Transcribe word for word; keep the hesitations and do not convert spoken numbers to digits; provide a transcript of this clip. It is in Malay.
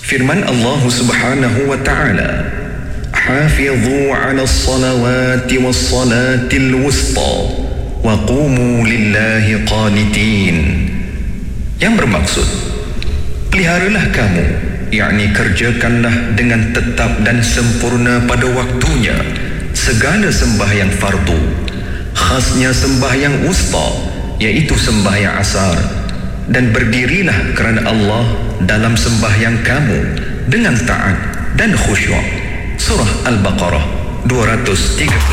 Firman Allah Subhanahu wa ta'ala, "Hafidhu 'ala as-salawati was-salatil wusta wa qumu lillahi qanitin." Yang bermaksud, peliharalah kamu, yakni kerjakanlah dengan tetap dan sempurna pada waktunya segala sembahyang fardu, khasnya sembahyang wusta, iaitu sembahyang asar, dan berdirilah kerana Allah dalam sembahyang kamu dengan taat dan khusyuk. Surah Al-Baqarah dua ratus tiga puluh.